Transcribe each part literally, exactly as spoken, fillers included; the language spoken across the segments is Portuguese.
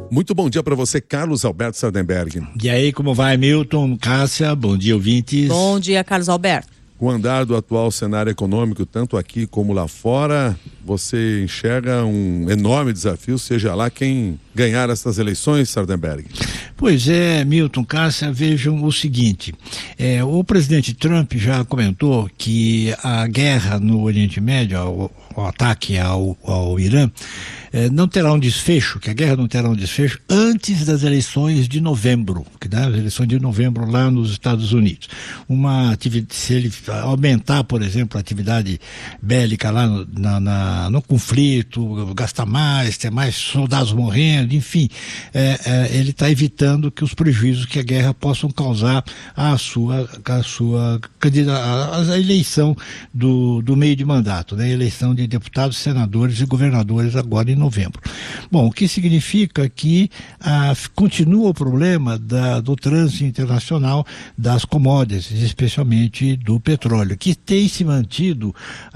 Muito bom dia para você, Carlos Alberto Sardenberg. E aí, como vai, Milton, Cássia? Bom dia, ouvintes. Bom dia, Carlos Alberto. Com o andar do atual cenário econômico, tanto aqui como lá fora, você enxerga um enorme desafio, seja lá quem ganhar essas eleições, Sardenberg? Pois é, Milton, Cássia, vejam o seguinte, é, o presidente Trump já comentou que a guerra no Oriente Médio, o, o ataque ao, ao Irã, é, não terá um desfecho, que a guerra não terá um desfecho antes das eleições de novembro, que dá as eleições de novembro lá nos Estados Unidos. Uma atividade, se ele aumentar, por exemplo, a atividade bélica lá no, na, na, no conflito, gastar mais, ter mais soldados morrendo, enfim, é, é, ele está evitando que os prejuízos que a guerra possam causar à sua, à sua candidata, à eleição do, do meio de mandato, né? A eleição de deputados, senadores e governadores agora em novembro. Bom, o que significa que ah, continua o problema da, do trânsito internacional das commodities, especialmente do petróleo, que tem se mantido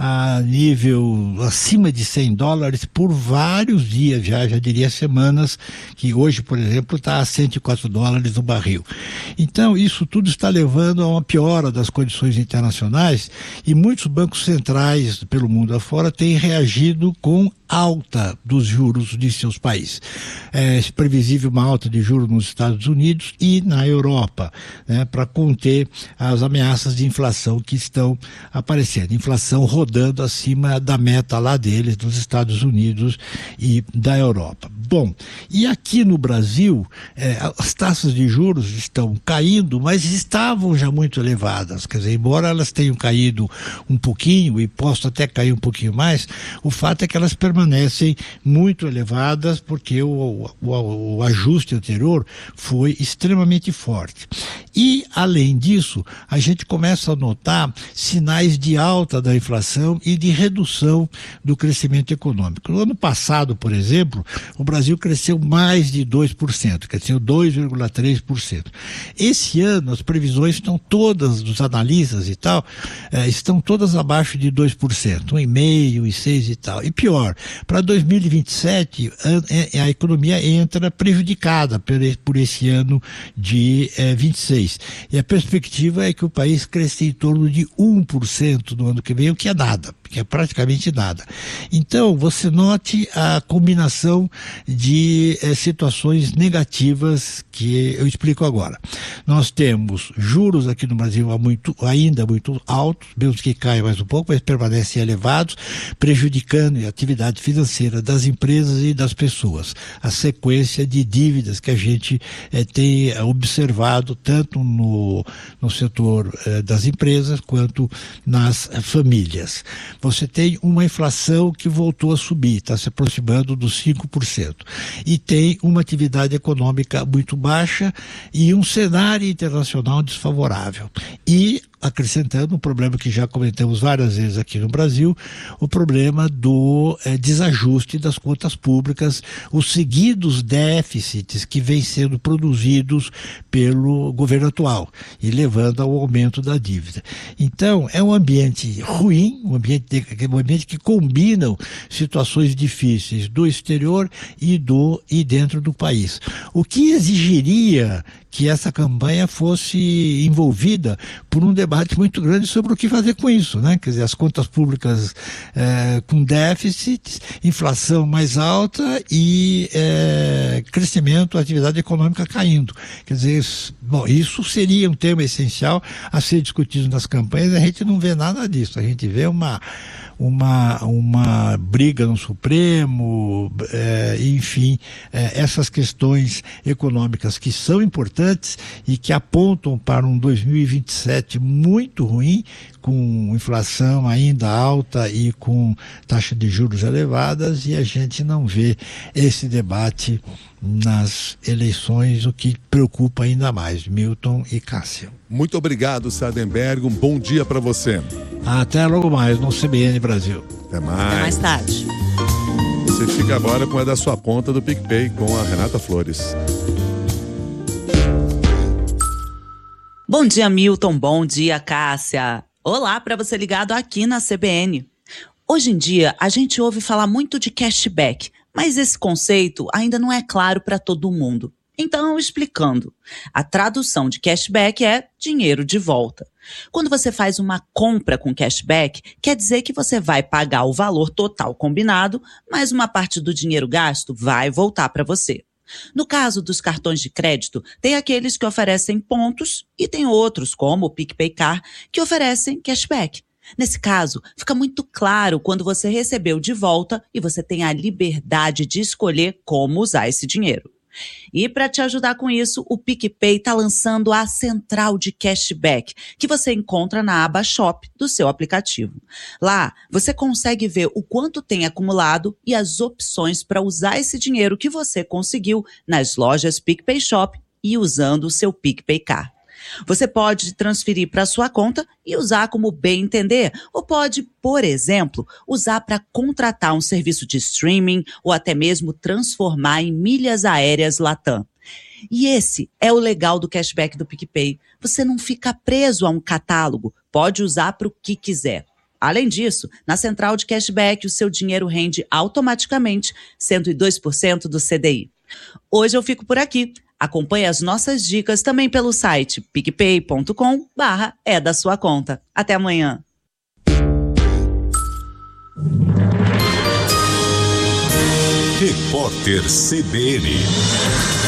a nível acima de cem dólares por vários dias já, já diria semanas, que hoje, por exemplo, está a cento e quatro dólares o barril. Então, isso tudo está levando a uma piora das condições internacionais e muitos bancos centrais pelo mundo afora têm reagido com alta dos juros de seus países. É previsível uma alta de juros nos Estados Unidos e na Europa, né, para conter as ameaças de inflação que estão aparecendo. Inflação rodando acima da meta lá deles, dos Estados Unidos e da Europa. Bom, e aqui no Brasil, é, as taxas de juros estão caindo, mas estavam já muito elevadas. Quer dizer, embora elas tenham caído um pouquinho, e possam até cair um pouquinho mais, o fato é que elas permanecem muito elevadas, porque o, o, o ajuste anterior foi extremamente forte. E, além disso, a gente começa a notar sinais de alta da inflação e de redução do crescimento econômico. No ano passado, por exemplo, o Brasil cresceu mais de dois por cento, cresceu dois vírgula três por cento. Esse ano, as previsões estão todas, dos analistas e tal, eh, estão todas abaixo de dois por cento, um vírgula cinco por cento, um vírgula seis por cento e tal. E pior, para dois mil e vinte e sete, a, a economia entra prejudicada por, por esse ano de eh, vinte e seis. E a perspectiva é que o país cresça em torno de um por cento no ano que vem, o que é nada, que é praticamente nada. Então, você note a combinação de eh, situações negativas que eu explico agora. Nós temos juros aqui no Brasil muito, ainda muito altos, mesmo que caia mais um pouco, mas permanecem elevados, prejudicando a atividade financeira das empresas e das pessoas. A sequência de dívidas que a gente eh, tem observado tanto no, no setor eh, das empresas quanto nas eh, famílias. Você tem uma inflação que voltou a subir, está se aproximando dos cinco por cento. E tem uma atividade econômica muito baixa e um cenário internacional desfavorável. E acrescentando um problema que já comentamos várias vezes aqui no Brasil, o problema do eh, desajuste das contas públicas, os seguidos déficits que vêm sendo produzidos pelo governo atual e levando ao aumento da dívida. Então, é um ambiente ruim, um ambiente, de, um ambiente que combinam situações difíceis do exterior e, do, e dentro do país. O que exigiria que essa campanha fosse envolvida por um debate muito grande sobre o que fazer com isso, né? Quer dizer, as contas públicas eh, com déficits, inflação mais alta e eh, crescimento, atividade econômica caindo. Quer dizer, bom, isso seria um tema essencial a ser discutido nas campanhas, a gente não vê nada disso, a gente vê uma uma, uma briga no Supremo, é, enfim, é, essas questões econômicas que são importantes e que apontam para um dois mil e vinte e sete muito ruim, com inflação ainda alta e com taxa de juros elevadas, e a gente não vê esse debate nas eleições, o que preocupa ainda mais. Milton e Cássia. Muito obrigado, Sardenberg. Um bom dia para você. Até logo mais no C B N Brasil. Até mais. Até mais tarde. Você fica agora com a da sua ponta do PicPay com a Renata Flores. Bom dia, Milton. Bom dia, Cássia. Olá para você ligado aqui na C B N. Hoje em dia, a gente ouve falar muito de cashback, Mas esse conceito ainda não é claro para todo mundo. Então, explicando, a tradução de cashback é dinheiro de volta. Quando você faz uma compra com cashback, quer dizer que você vai pagar o valor total combinado, mas uma parte do dinheiro gasto vai voltar para você. No caso dos cartões de crédito, tem aqueles que oferecem pontos e tem outros, como o PicPay Car, que oferecem cashback. Nesse caso, fica muito claro quando você recebeu de volta e você tem a liberdade de escolher como usar esse dinheiro. E para te ajudar com isso, o PicPay está lançando a central de cashback, que você encontra na aba Shop do seu aplicativo. Lá, você consegue ver o quanto tem acumulado e as opções para usar esse dinheiro que você conseguiu nas lojas PicPay Shop e usando o seu PicPay Car. Você pode transferir para sua conta e usar como bem entender, ou pode, por exemplo, usar para contratar um serviço de streaming ou até mesmo transformar em milhas aéreas Latam. E esse é o legal do cashback do PicPay. Você não fica preso a um catálogo, pode usar para o que quiser. Além disso, na central de cashback, o seu dinheiro rende automaticamente cento e dois por cento do C D I. Hoje eu fico por aqui. Acompanhe as nossas dicas também pelo site picpay ponto com barra é da sua conta. Até amanhã. Repórter C B N.